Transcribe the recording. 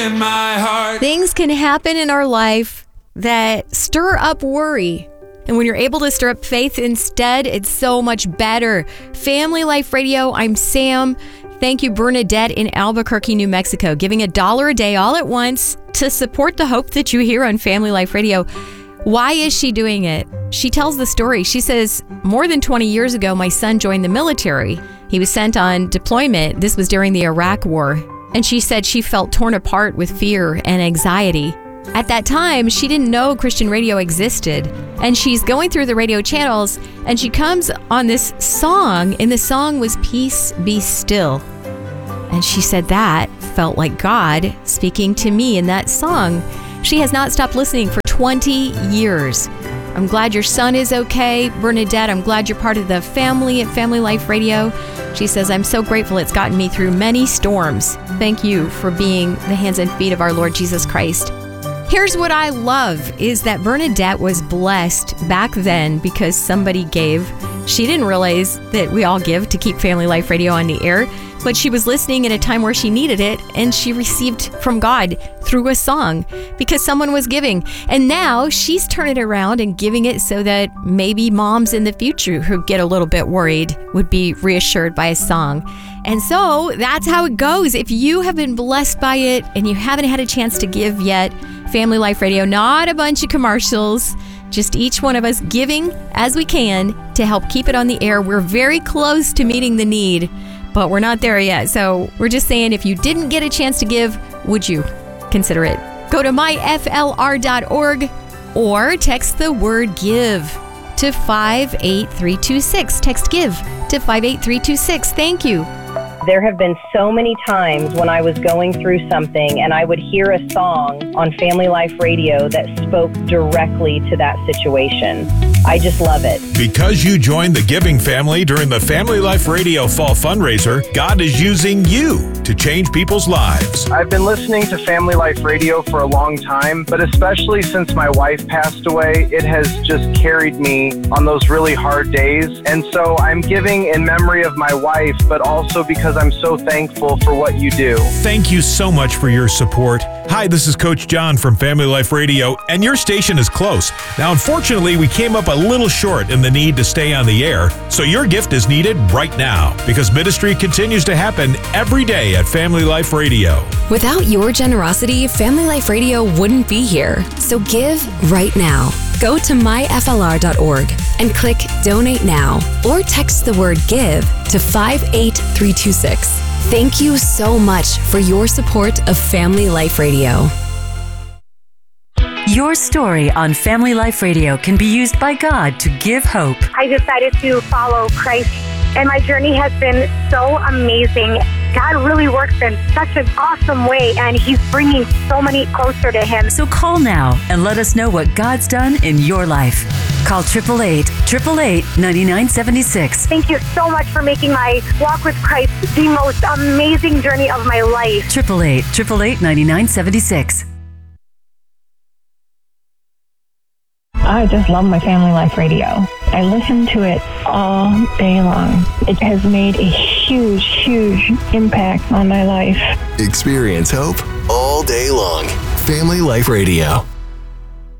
in my heart. Things can happen in our life that stir up worry. And when you're able to stir up faith instead, it's so much better. Family Life Radio, I'm Sam. Thank you, Bernadette in Albuquerque, New Mexico, giving $1 a day all at once to support the hope that you hear on Family Life Radio. Why is she doing it? She tells the story. She says, more than 20 years ago, my son joined the military. He was sent on deployment. This was during the Iraq War. And she said she felt torn apart with fear and anxiety. At that time, she didn't know Christian radio existed. And she's going through the radio channels and she comes on this song, and the song was Peace Be Still. And she said that felt like God speaking to me in that song. She has not stopped listening for 20 years. I'm glad your son is okay. Bernadette, I'm glad you're part of the family at Family Life Radio. She says, I'm so grateful it's gotten me through many storms. Thank you for being the hands and feet of our Lord Jesus Christ. Here's what I love is that Bernadette was blessed back then because somebody gave. She didn't realize that we all give to keep Family Life Radio on the air, but she was listening in a time where she needed it, and she received from God through a song because someone was giving. And now she's turning it around and giving it so that maybe moms in the future who get a little bit worried would be reassured by a song. And so that's how it goes. If you have been blessed by it and you haven't had a chance to give yet, Family Life Radio, not a bunch of commercials, just each one of us giving as we can to help keep it on the air. We're very close to meeting the need, but we're not there yet. So we're just saying, if you didn't get a chance to give, would you consider it? Go to myflr.org or text the word give to 58326. Text give to 58326. Thank you. There have been so many times when I was going through something and I would hear a song on Family Life Radio that spoke directly to that situation. I just love it. Because you joined the giving family during the Family Life Radio Fall Fundraiser, God is using you to change people's lives. I've been listening to Family Life Radio for a long time, but especially since my wife passed away, it has just carried me on those really hard days. And so I'm giving in memory of my wife, but also because I'm so thankful for what you do. Thank you so much for your support. Hi, this is Coach John from Family Life Radio, and your station is close. Now, unfortunately, we came up a little short in the need to stay on the air, so your gift is needed right now because ministry continues to happen every day at Family Life Radio. Without your generosity, Family Life Radio wouldn't be here. So give right now. Go to myflr.org and click Donate Now or text the word GIVE to 58326. Thank you so much for your support of Family Life Radio. Your story on Family Life Radio can be used by God to give hope. I decided to follow Christ, and my journey has been so amazing. God really works in such an awesome way, and He's bringing so many closer to Him. So call now and let us know what God's done in your life. Call 888-888-9976. Thank you so much for making my walk with Christ the most amazing journey of my life. 888-888-9976. I just love my Family Life Radio. I listen to it all day long. It has made a huge, huge impact on my life. Experience hope all day long. Family Life Radio.